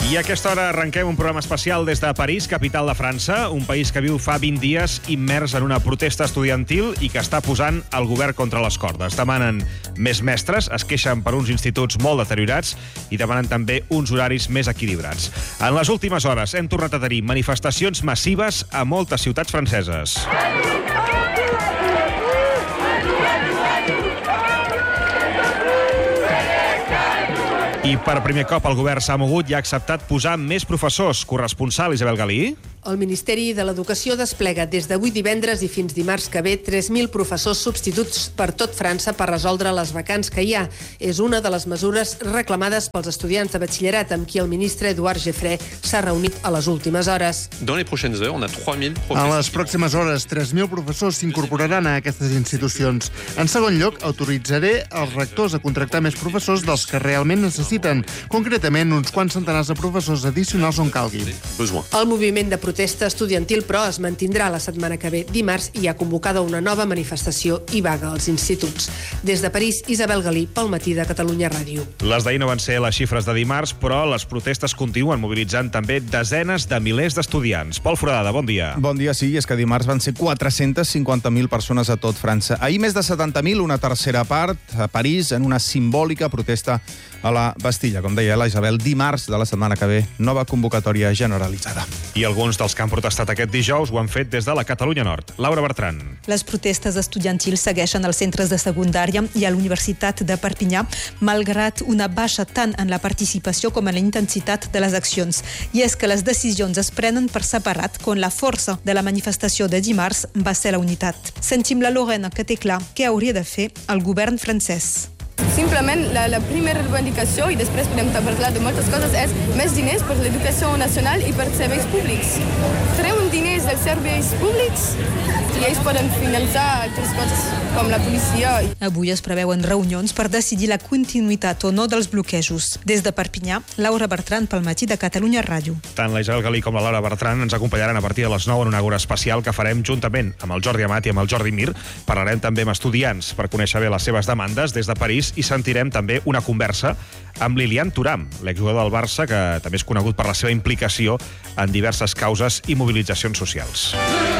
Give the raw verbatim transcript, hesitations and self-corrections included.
I a aquesta hora arrenquem un programa especial des de París, capital de França, un país que viu fa vint dies immers en una protesta estudiantil i que està posant el govern contra les cordes. Demanen més mestres, es queixen per uns instituts molt deteriorats i demanen també uns horaris més equilibrats. En les últimes hores hem tornat a tenir manifestacions massives a moltes ciutats franceses. I per primer cop el govern s'ha mogut i ha acceptat posar més professors. Corresponsal Isabel Galí. El Ministeri de l'Educació desplega des d'avui divendres i fins dimarts que ve tres mil professors substituts per tot França per resoldre les vacants que hi ha. És una de les mesures reclamades pels estudiants de batxillerat amb qui el ministre Édouard Geoffrey s'ha reunit a les últimes hores. En les pròximes hores, tres mil professors s'incorporaran a aquestes institucions. En segon lloc, autoritzaré els rectors a contractar més professors dels que realment necessiten, concretament uns quants centenars de professors addicionals on calgui. El moviment de protesta estudiantil, però, es mantindrà la setmana que ve dimarts i ha convocada una nova manifestació i vaga als instituts. Des de París, Isabel Galí, pel Matí de Catalunya Ràdio. Les d'ahir no van ser les xifres de dimarts, però les protestes continuen mobilitzant també desenes de milers d'estudiants. Pol Foradada, bon dia. Bon dia, sí, és que dimarts van ser quatre-centes cinquanta mil persones a tot França. Ahir més de setanta mil, una tercera part, a París, en una simbòlica protesta a la Bastilla. Com deia la Isabel, dimarts de la setmana que ve, nova convocatòria generalitzada. I alguns dels que han protestat aquest dijous ho han fet des de la Catalunya Nord. Laura Bertran. Les protestes estudiantils segueixen als centres de secundària i a l'Universitat de Perpinyà, malgrat una baixa tant en la participació com en la intensitat de les accions. I és que les decisions es prenen per separat, quan la força de la manifestació de dimarts va ser la unitat. Sentim la Lorena, que té clar què hauria de fer el govern francès. Simplement, la, la primera reivindicació, i després podem parlar de moltes coses, és més diners per l'educació nacional i per serveis públics. Treuen diners dels serveis públics i ells poden finalitzar altres coses, com la policia. Avui es preveuen reunions per decidir la continuïtat o no dels bloquejos. Des de Perpinyà, Laura Bertran, pel Matí de Catalunya Ràdio. Tant la Isabel Galí com la Laura Bertran ens acompanyaran a partir de les nou en una hora especial que farem juntament amb el Jordi Amat i amb el Jordi Mir. Parlarem també amb estudiants per conèixer bé les seves demandes des de París i sentirem també una conversa amb Lilian Thuram, l'exjugador del Barça, que també és conegut per la seva implicació en diverses causes i mobilitzacions socials.